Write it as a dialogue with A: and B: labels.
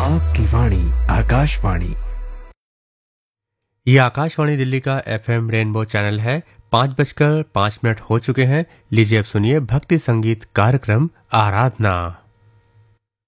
A: आपकी वाणी आकाशवाणी।
B: ये आकाशवाणी दिल्ली का FM रेनबो चैनल है। 5:05 हो चुके हैं। लीजिए अब सुनिए भक्ति संगीत कार्यक्रम आराधना।